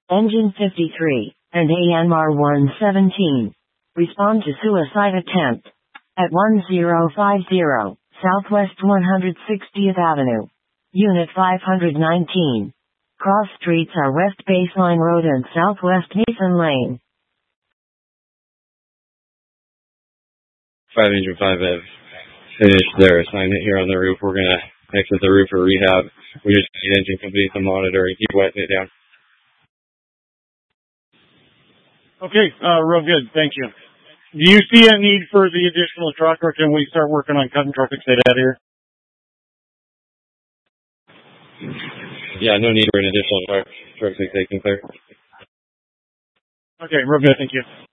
Engine 53, and AMR 117. Respond to suicide attempt. At 1050, Southwest 160th Avenue. Unit 519. Cross streets are West Baseline Road and Southwest Mason Lane. 5 Engine 5 have finished their assignment here on the roof. We're going to exit the roof for rehab. We just need engine company to monitor and keep wetting it down. Okay, real good. Thank you. Do you see a need for the additional truck, or can we start working on cutting traffic state out here? Yeah, no need for an additional truck. Truck's taken clear. Okay, real good. Thank you.